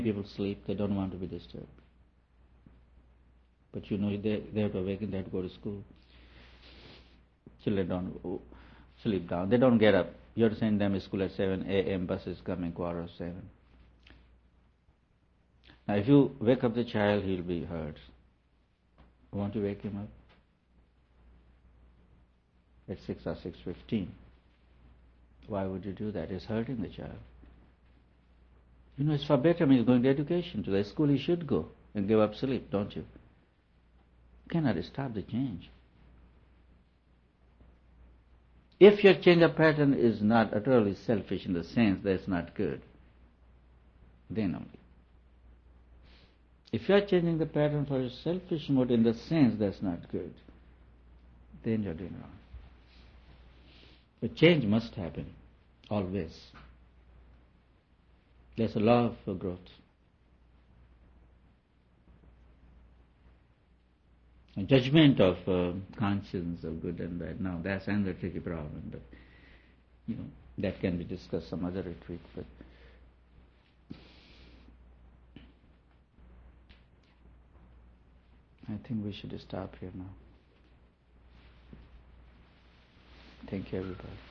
People sleep, they don't want to be disturbed. But they have to awaken, they have to go to school. Children don't sleep down. They don't get up. You have to send them to school at 7 a.m. Bus is coming 7:15. Now if you wake up the child, he'll be hurt. Want to wake him up? At 6 or 6:15. Why would you do that? It's hurting the child. It's for betterment. He's going to education. To the school he should go and give up sleep, don't you? You cannot stop the change. If your change of pattern is not utterly selfish in the sense that's not good, then only. If you are changing the pattern for a selfish mode in the sense that's not good, then you're doing wrong. But change must happen, always. There's a law of growth. A judgment of conscience of good and bad. Now that's another tricky problem, but that can be discussed some other retreat. But I think we should stop here now. Thank you, everybody.